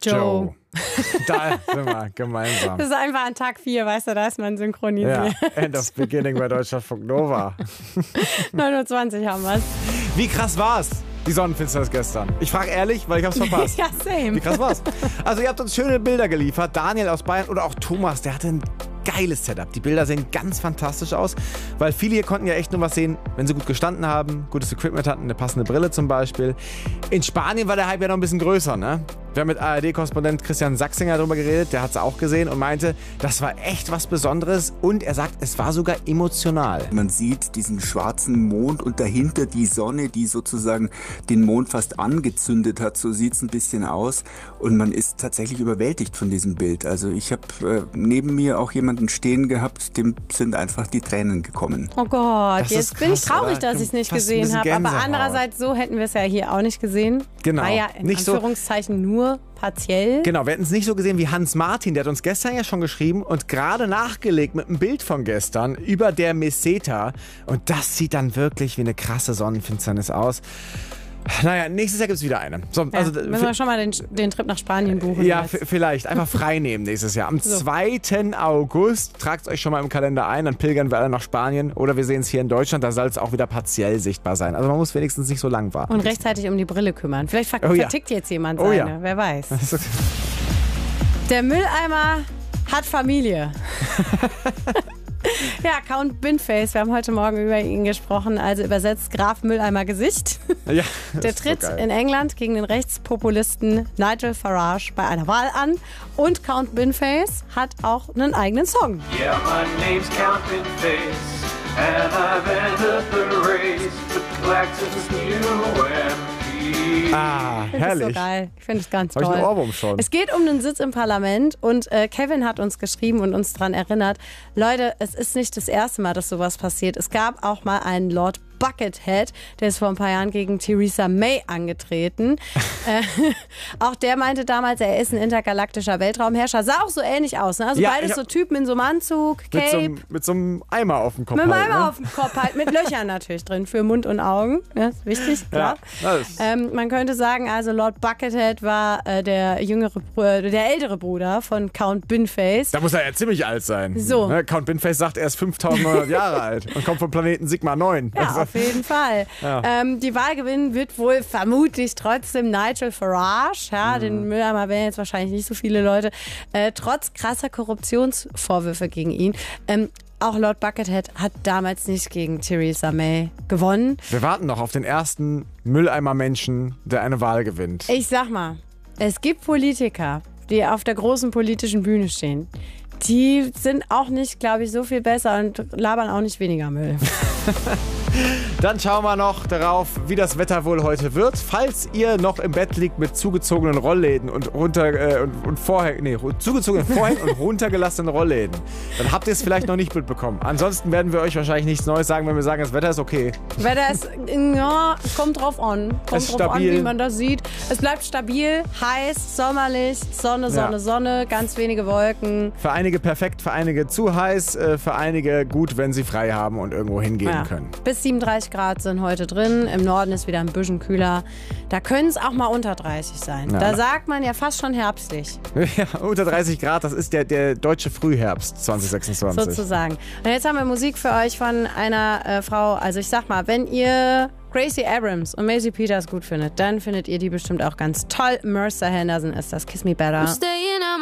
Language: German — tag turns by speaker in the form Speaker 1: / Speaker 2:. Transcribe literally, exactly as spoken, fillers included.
Speaker 1: Joe. Da sind wir gemeinsam.
Speaker 2: Das ist einfach an Tag vier, weißt du, da ist man synchronisiert.
Speaker 1: Ja, End of Beginning bei Deutschlandfunk Nova.
Speaker 2: neun Uhr zwanzig haben wir es.
Speaker 1: Wie krass war's, die Sonnenfinsternis gestern? Ich frage ehrlich, weil ich hab's verpasst.
Speaker 2: Ja, same.
Speaker 1: Wie krass war's? Also ihr habt uns schöne Bilder geliefert. Daniel aus Bayern oder auch Thomas, der hatte ein geiles Setup. Die Bilder sehen ganz fantastisch aus, weil viele hier konnten ja echt nur was sehen, wenn sie gut gestanden haben, gutes Equipment hatten, eine passende Brille zum Beispiel. In Spanien war der Hype ja noch ein bisschen größer, ne? Wir haben mit A R D-Korrespondent Christian Sachsinger darüber geredet, der hat es auch gesehen und meinte, das war echt was Besonderes und er sagt, es war sogar emotional.
Speaker 3: Man sieht diesen schwarzen Mond und dahinter die Sonne, die sozusagen den Mond fast angezündet hat, so sieht es ein bisschen aus und man ist tatsächlich überwältigt von diesem Bild. Also ich habe äh, neben mir auch jemanden stehen gehabt, dem sind einfach die Tränen gekommen.
Speaker 2: Oh Gott,
Speaker 1: Das
Speaker 2: jetzt
Speaker 1: ist
Speaker 2: bin ich
Speaker 1: krass,
Speaker 2: traurig,
Speaker 1: oder?
Speaker 2: dass ich es nicht
Speaker 1: Fast ein
Speaker 2: gesehen
Speaker 1: bisschen
Speaker 2: habe. Aber
Speaker 1: Gänsehaut.
Speaker 2: andererseits, so hätten wir es ja hier auch nicht gesehen.
Speaker 1: Genau.
Speaker 2: War ja in
Speaker 1: Nicht so-
Speaker 2: Anführungszeichen nur partiell.
Speaker 1: Genau, wir hätten es nicht so gesehen wie Hans Martin, der hat uns gestern ja schon geschrieben und gerade nachgelegt mit einem Bild von gestern über der Meseta. Und das sieht dann wirklich wie eine krasse Sonnenfinsternis aus. Naja, nächstes Jahr gibt es wieder eine. So,
Speaker 2: Ja,
Speaker 1: also,
Speaker 2: müssen wir schon mal den, den Trip nach Spanien buchen.
Speaker 1: ja,
Speaker 2: jetzt.
Speaker 1: f- vielleicht. Einfach frei nehmen nächstes Jahr. Am
Speaker 2: So.
Speaker 1: zweiten August, tragt euch schon mal im Kalender ein, dann pilgern wir alle nach Spanien. Oder wir sehen es hier in Deutschland, da soll es auch wieder partiell sichtbar sein. Also man muss wenigstens nicht so lang warten.
Speaker 2: Und rechtzeitig um die Brille kümmern. Vielleicht ver
Speaker 1: Oh ja.
Speaker 2: vertickt jetzt jemand
Speaker 1: Oh
Speaker 2: seine.
Speaker 1: ja.
Speaker 2: Wer weiß. Der Mülleimer hat Familie. Ja, Count Binface, wir haben heute Morgen über ihn gesprochen, also übersetzt Graf Mülleimer Gesicht.
Speaker 1: Ja, das
Speaker 2: Der
Speaker 1: ist so
Speaker 2: tritt
Speaker 1: geil.
Speaker 2: in England gegen den Rechtspopulisten Nigel Farage bei einer Wahl an. Und Count Binface hat auch einen eigenen Song.
Speaker 4: Yeah, my name's Count Binface, and I've entered the race with Claxton's new M P.
Speaker 1: Ah,
Speaker 2: Ich finde es so
Speaker 1: herrlich.
Speaker 2: geil. Ich finde es ganz
Speaker 1: Hab ich
Speaker 2: toll.
Speaker 1: einen Ohrwurm schon.
Speaker 2: Es geht um den Sitz im Parlament und äh, Kevin hat uns geschrieben und uns daran erinnert, Leute, es ist nicht das erste Mal, dass sowas passiert. Es gab auch mal einen Lord Buckethead, der ist vor ein paar Jahren gegen Theresa May angetreten. äh, auch der meinte damals, er ist ein intergalaktischer Weltraumherrscher. Sah auch so ähnlich aus. Ne? Also
Speaker 1: Ja,
Speaker 2: beides
Speaker 1: ich
Speaker 2: so
Speaker 1: hab-
Speaker 2: Typen in so einem Anzug,
Speaker 1: Mit so,
Speaker 2: Cape.
Speaker 1: einem- mit so einem Eimer auf dem Kopf.
Speaker 2: Mit dem
Speaker 1: halt,
Speaker 2: Eimer
Speaker 1: ne?
Speaker 2: auf dem Kopf halt, mit Löchern natürlich drin für Mund und Augen. Ja, ist wichtig, klar.
Speaker 1: Ja, das-
Speaker 2: ähm, man könnte sagen, also Lord Buckethead war äh, der jüngere, Br- äh, der ältere Bruder von Count Binface.
Speaker 1: Da muss er ja ziemlich alt sein.
Speaker 2: So.
Speaker 1: Ne? Count Binface sagt, er ist fünftausendneunhundert Jahre alt und kommt vom Planeten Sigma neun.
Speaker 2: Ja,
Speaker 1: Also,
Speaker 2: auf jeden Fall.
Speaker 1: Ja.
Speaker 2: Ähm, die Wahl gewinnen wird wohl vermutlich trotzdem Nigel Farage. Ja, den Mülleimer wählen jetzt wahrscheinlich nicht so viele Leute. Äh, trotz krasser Korruptionsvorwürfe gegen ihn. Ähm, auch Lord Buckethead hat damals nicht gegen Theresa May gewonnen.
Speaker 1: wir warten noch auf den ersten Mülleimer-Menschen, der eine Wahl gewinnt.
Speaker 2: Ich sag mal, es gibt Politiker, die auf der großen politischen Bühne stehen. Die sind auch nicht, glaube ich, so viel besser und labern auch nicht weniger Müll.
Speaker 1: Dann schauen wir noch darauf, wie das Wetter wohl heute wird. Falls ihr noch im Bett liegt mit zugezogenen Rollläden und, runter, äh, und, und Vorhängen, nee, zugezogenen Vorhängen und runtergelassenen Rollläden, dann habt ihr es vielleicht noch nicht mitbekommen. Ansonsten werden wir euch wahrscheinlich nichts Neues sagen, wenn wir sagen, das Wetter ist okay.
Speaker 2: Wetter ist, ja, kommt drauf an. Kommt
Speaker 1: Ist
Speaker 2: drauf
Speaker 1: stabil.
Speaker 2: an, wie man das sieht. Es bleibt stabil, heiß, sommerlich, Sonne, Sonne,
Speaker 1: Ja.
Speaker 2: Sonne, ganz wenige Wolken.
Speaker 1: Für einige perfekt, für einige zu heiß, äh, für einige gut, wenn sie frei haben und irgendwo hingehen
Speaker 2: Ja.
Speaker 1: können.
Speaker 2: Bis siebenunddreißig Grad sind heute drin. Im Norden ist wieder ein bisschen kühler. Da können es auch mal unter dreißig sein.
Speaker 1: Ja.
Speaker 2: Da sagt man ja fast schon herbstlich,
Speaker 1: Ja, unter dreißig Grad, das ist der, der deutsche Frühherbst zwanzig sechsundzwanzig.
Speaker 2: sozusagen. Und jetzt haben wir Musik für euch von einer äh, Frau. Also ich sag mal, wenn ihr Gracie Abrams und Maisie Peters gut findet, dann findet ihr die bestimmt auch ganz toll. Mercer Henderson ist das. Kiss Me Better.
Speaker 5: Staying